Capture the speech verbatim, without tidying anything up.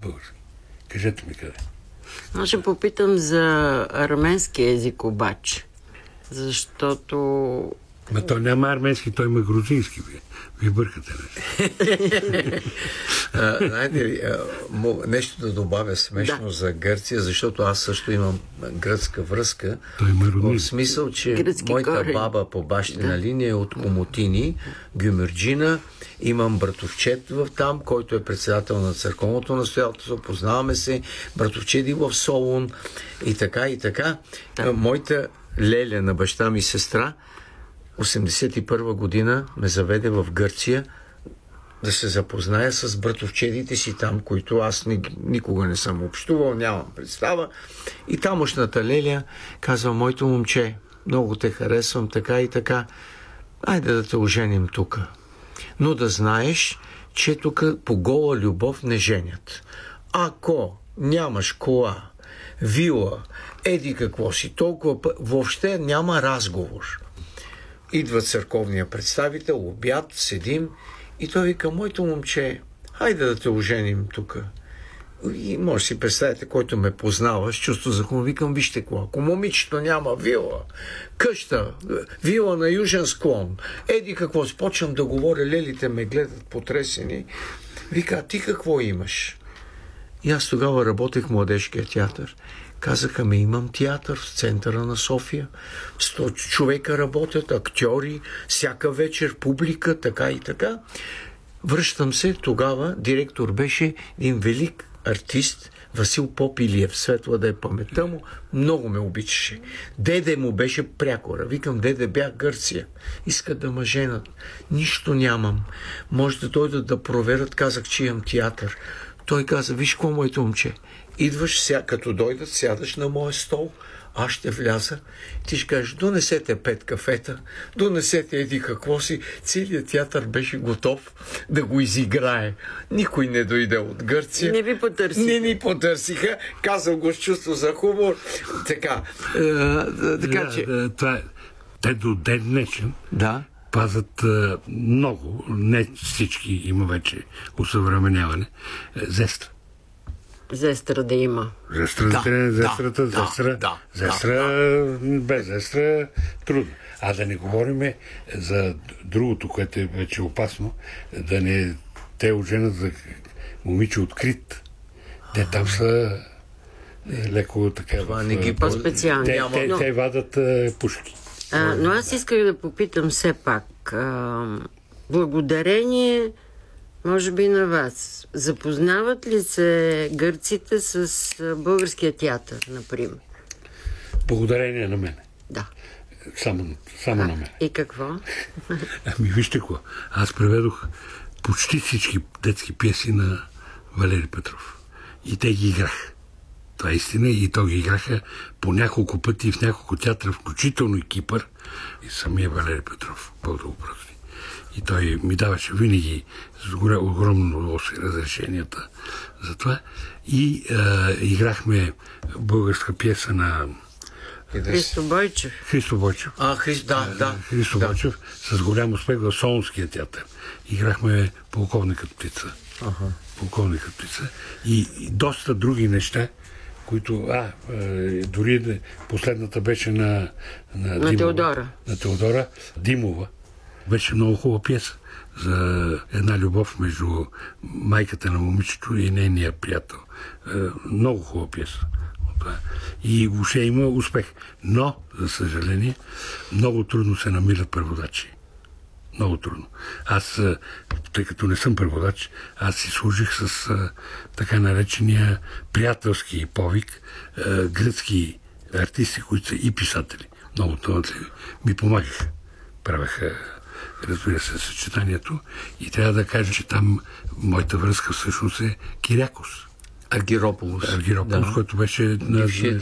български. Кажете ми къде. Аз ще попитам за арменски език обаче. Защото... Ма той няма арменски, той има грузински. Вие, вие бъркате нещо. Знаете ли, нещо да добавя смешно да. за Гърция, защото аз също имам гръцка връзка. В смисъл, че Гръцки моята корен. баба по бащина да. линия е от Комотини, Гюмерджина. Имам братовчет в там, който е председател на църковното настоятелство. Познаваме се. Братовчеди в Солун и така и така. Да. Моята леля на баща ми сестра осемдесет и първа година ме заведе в Гърция да се запозная с братовчедите си там, които аз ни, никога не съм общувал, нямам представа. И тамошната леля казва: моето момче, много те харесвам, така и така, айде да те оженим тук. Но да знаеш, че тук по гола любов не женят. Ако нямаш кола, вила, еди какво си, толкова въобще няма разговор. Идва църковния представител, обяд, седим и той вика: моето момче, хайде да те оженим тук. И може си представите, който ме познава, с чувство за хумор, викам: вижте какво, ако момичето няма вила, къща, вила на южен склон, еди какво, спочвам да говоря, лелите ме гледат потресени. Вика: а ти какво имаш? И аз тогава работех в Младежкия театър. Казаха ми: имам театър в центъра на София. Сто човека работят, актьори, всяка вечер публика, така и така. Връщам се, тогава директор беше един велик артист, Васил Попилиев, светла да е паметта му, много ме обичаше. Деде му беше прякора. Викам: деде, бях Гърция. Искат да ме женат. Нищо нямам. Може да дойдат да проверят. Казах, че имам театър. Той каза: виж какво, моето момче, идваш, ся, като дойдат, сядаш на моя стол, аз ще вляза, ти ще кажеш: донесете пет кафета, донесете еди какво си. Целият театър беше готов да го изиграе. Никой не дойде от Гърция. Не ви потърсиха. Не ни потърсиха. Казвам го с чувство за хумор. Така. Е, така че... Да, това, те до ден днешен да. пазят а, много, не всички, има вече усъвременяване, зестра. Зестра да има. Зестра, да, да, зестрата, да, зестра, да, зестра, да, да. Без зестра трудно. А да не говорим за другото, което е вече опасно, да не те оженят за момиче открит. Те там са леко така... Това не ги по-специално. Те, те, но... те вадат а, пушки. А, но аз исках да попитам все пак. А, благодарение, може би, на вас, запознават ли се гърците с българския театър, например? Благодарение на мене. Да. Само, само а, на мене. И какво? Ами вижте какво. Аз преведох почти всички детски пиеси на Валери Петров. И те ги играх. Това е истина. И то ги играха по няколко пъти в няколко театра, включително и Кипър. И самия Валери Петров. Бог да го прости. И той ми даваше винаги с огромно удоволствие разрешенията за това. И а, играхме българска пиеса на Христо Бойчев. Христо Бойчев. А, Христ, да, да. Христо да. Бойчев с голям успех в Солунския театър. Играхме Полковникът птица. Ага. Полковникът птица. И, и доста други неща, които... А, е, дори последната беше на... На, на Димова, Теодора. На Теодора. Димова. Беше много хубава пиеса за една любов между майката на момичето и нейния приятел. Е, много хубава пиеса. И въобще има успех. Но, за съжаление, много трудно се намират преводачи. Много трудно. Аз, тъй като не съм преводач, аз си служих с а, така наречения приятелски повик, а, гръцки артисти, които са и писатели. Много талантливи. Ми помагаха. Правеха, разбира се, съчетанието. И трябва да кажа, че там моята връзка всъщност е Кирякос. Аргирополос. Аргирополос, да. Който беше на